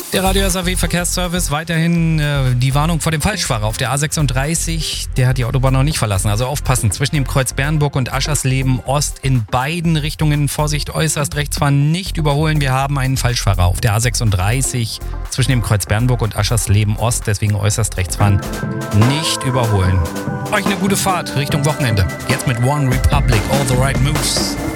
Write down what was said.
Der Radio SAW Verkehrsservice, weiterhin die Warnung vor dem Falschfahrer auf der A36. Der hat die Autobahn noch nicht verlassen, also aufpassen. Zwischen dem Kreuz Bernburg und Aschersleben Ost in beiden Richtungen Vorsicht, äußerst rechts fahren, nicht überholen. Wir haben einen Falschfahrer auf der A36 zwischen dem Kreuz Bernburg und Aschersleben Ost, deswegen äußerst rechts fahren, nicht überholen. Euch eine gute Fahrt Richtung Wochenende. Jetzt mit One Republic, All the Right Moves.